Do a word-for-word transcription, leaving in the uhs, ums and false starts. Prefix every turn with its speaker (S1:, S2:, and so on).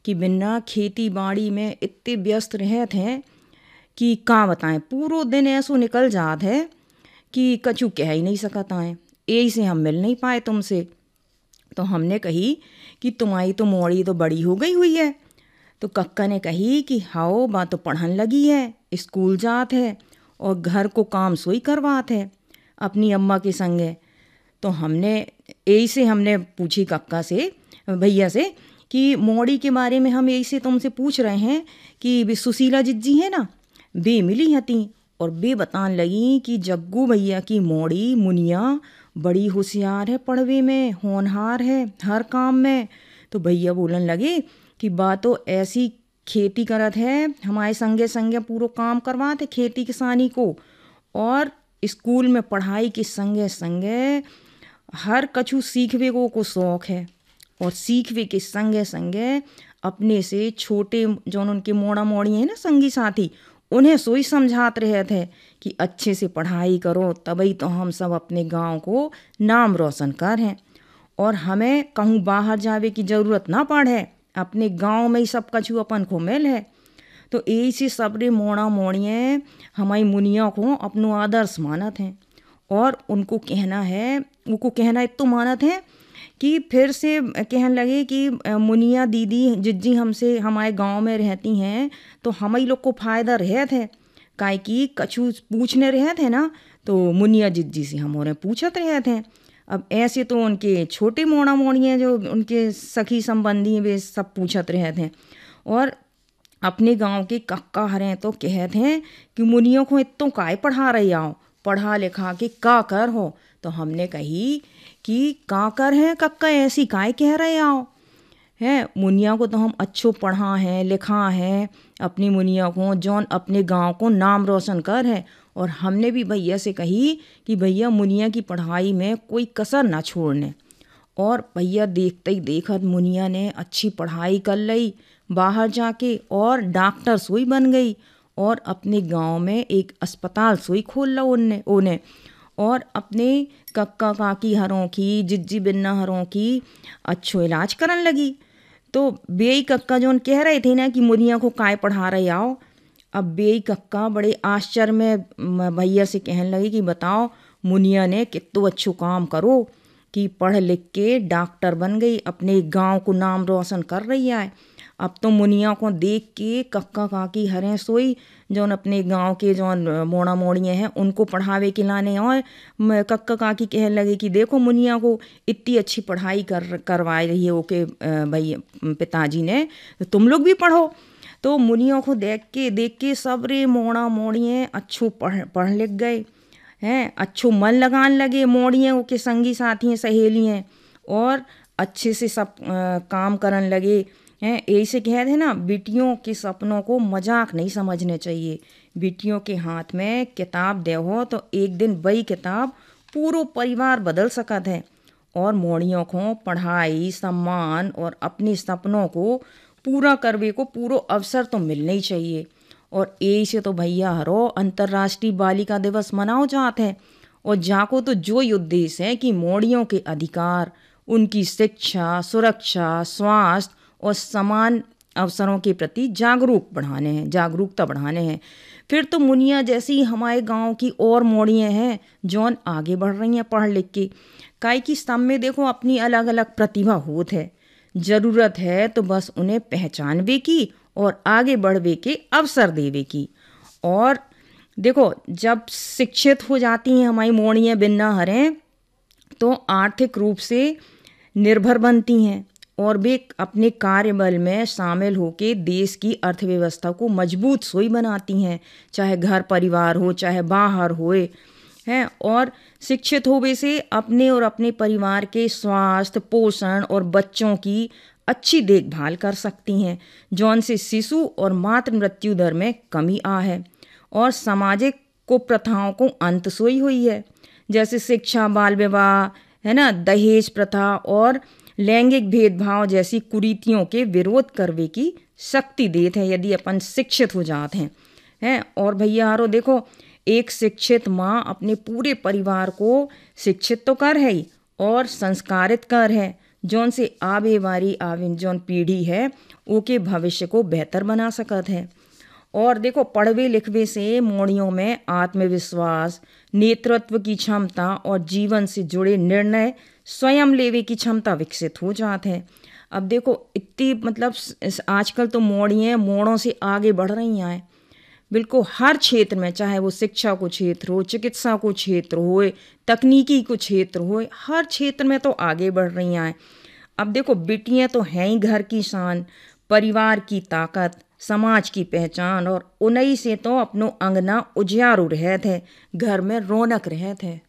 S1: कि बिना खेती बाड़ी में इतने व्यस्त रहते हैं कि का बताएं, पूरो दिन ऐसो निकल जात है कि कछु कह ही नहीं सकत आए। यही से हम मिल नहीं पाए तुमसे। तो हमने कही कि तुम्हारी तो मोड़ी तो बड़ी हो गई हुई है। तो कक्का ने कही कि हाओ बा तो पढ़न लगी है, स्कूल जात है और घर को काम सोई करवात है अपनी अम्मा के संगे। तो हमने यही से हमने पूछी कक्का से, भैया से, कि मोड़ी के बारे में हम यही से तुमसे पूछ रहे हैं कि वे सुशीला जिज्जी है ना, वे मिली हती और वे बतान लगी कि जग्गू भैया की मोड़ी मुनिया बड़ी होशियार है, पढ़वे में होनहार है, हर काम में। तो भैया बोलन लगे कि बात तो ऐसी खेती करत है, हमारे संगे संगे पूरा काम करवाते खेती किसानी को, और स्कूल में पढ़ाई के संगे संगे हर कछु सीखवे को, को शौक है। और सीखवे के संगे संगे अपने से छोटे जो उनके मोड़ा मोड़ी हैं ना संगी साथी, उन्हें सोई समझात रहे थे कि अच्छे से पढ़ाई करो, तभी तो हम सब अपने गांव को नाम रोशन कर हैं और हमें कहूँ बाहर जावे की ज़रूरत ना पड़े, अपने गांव में ही सब कछु अपन को मिल है। तो यही से सबरे मोड़ा मोड़िए हमारी मुनिया को अपनो आदर्श मानत हैं और उनको कहना है, उनको कहना इतो मानत है कि फिर से कहने लगे कि मुनिया दीदी जिज्जी हमसे हमारे गांव में रहती हैं तो हम ही लोग को फ़ायदा रहे थे, काहे कि कछु पूछने रहे थे ना तो मुनिया जिज्जी से हम और पूछत रहे थे। अब ऐसे तो उनके छोटे मोड़ा मोड़ियाँ जो उनके सखी संबंधी हैं वे सब पूछत रहे थे। और अपने गांव के कक्का हरें तो कहते हैं कि मुनियों को इतों काय पढ़ा रही आओ, पढ़ा लिखा के का कर हो। तो हमने कही कि का कर है कक्का, ऐसी काय कह रहे आओ है, मुनिया को तो हम अच्छो पढ़ा है लिखा है, अपनी मुनिया को जौन अपने गांव को नाम रोशन कर है। और हमने भी भैया से कही कि भैया मुनिया की पढ़ाई में कोई कसर ना छोड़ने। और भैया देखते ही देखत मुनिया ने अच्छी पढ़ाई कर ली बाहर जाके और डॉक्टर सोई बन गई और अपने गांव में एक अस्पताल सोई खोल ला उन्हें उन्हें और अपने कक्का काकी हरों की जिज्जी बिन्ना हरों की अच्छो इलाज करन लगी। तो बेई कक्का जो कह रहे थे ना कि मुनिया को काय पढ़ा रहे आओ, अब बेई कक्का बड़े आश्चर्य में भैया से कहने लगी कि बताओ मुनिया ने कितो अच्छो काम करो कि पढ़ लिख के डॉक्टर बन गई, अपने गांव को नाम रोशन कर रही है। अब तो मुनिया को देख के कक्का काकी हरें सोई जौन अपने गांव के जौन मोड़ा मोड़िए हैं उनको पढ़ावे के लाने। और कक्का काकी कहने लगे कि देखो मुनिया को इतनी अच्छी पढ़ाई कर करवा रही है ओके भाई पिताजी ने, तो तुम लोग भी पढ़ो। तो मुनिया को देख के देख के सब रे मोड़ा मोड़िए अच्छो पढ़ पढ़ लिख गए हैं, अच्छो मन लगान लगे मोड़िए के संगी साथी हैं सहेली हैं और अच्छे से सब आ, काम करन लगे हैं। ऐसे कहते हैं ना, बेटियों के सपनों को मजाक नहीं समझने चाहिए। बेटियों के हाथ में किताब दे हो तो एक दिन वही किताब पूरा परिवार बदल सकत है। और मोड़ियों को पढ़ाई सम्मान और अपने सपनों को पूरा करवे को पूरा अवसर तो मिलना ही चाहिए। और ऐसे तो भैया हरो अंतर्राष्ट्रीय बालिका दिवस मनाओ जाते हैं और जाको तो जो उद्देश्य है कि मोड़ियों के अधिकार, उनकी शिक्षा, सुरक्षा, स्वास्थ्य और समान अवसरों के प्रति जागरूक बढ़ाने हैं जागरूकता बढ़ाने हैं। फिर तो मुनिया जैसी हमारे गांव की और मोड़ियाँ हैं जौन आगे बढ़ रही हैं पढ़ लिख के, काहे कि सब में देखो अपनी अलग अलग प्रतिभा होत है, ज़रूरत है तो बस उन्हें पहचानवे की और आगे बढ़वे के अवसर देवे की। और देखो जब शिक्षित हो जाती हैं हमारी मोड़ियाँ बिन्ना हरें तो आर्थिक रूप से निर्भर बनती हैं और वे अपने कार्यबल में शामिल होकर देश की अर्थव्यवस्था को मजबूत सोई बनाती हैं, चाहे घर परिवार हो चाहे बाहर होए हैं। और शिक्षित होवे से अपने और अपने परिवार के स्वास्थ्य, पोषण और बच्चों की अच्छी देखभाल कर सकती हैं, जौन से शिशु और मातृ मृत्यु दर में कमी आ है और सामाजिक कुप्रथाओं को अंत सोई हुई है, जैसे शिक्षा, बाल विवाह है ना, दहेज प्रथा और लैंगिक भेदभाव जैसी कुरीतियों के विरोध करवे की शक्ति देते हैं यदि अपन शिक्षित हो जाते हैं हैं। और भैया हारो देखो, एक शिक्षित माँ अपने पूरे परिवार को शिक्षित तो कर है ही और संस्कारित कर है, जौन से आवे वाली आवे जौन पीढ़ी है ओके भविष्य को बेहतर बना सकत है। और देखो पढ़वे लिखवे से मोड़ियों में आत्मविश्वास, नेतृत्व की क्षमता और जीवन से जुड़े निर्णय स्वयं लेवे की क्षमता विकसित हो जाते हैं। अब देखो इतनी मतलब आजकल तो मोड़ियाँ मोड़ों से आगे बढ़ रही हैं बिल्कुल हर क्षेत्र में, चाहे वो शिक्षा को क्षेत्र हो, चिकित्सा को क्षेत्र हो, तकनीकी को क्षेत्र हो, हर क्षेत्र में तो आगे बढ़ रही हैं। अब देखो बेटियां तो हैं ही घर की शान, परिवार की ताकत, समाज की पहचान, और उन्हीं से तो अपनो अंगना उजियारू रहत है, घर में रौनक रहत है।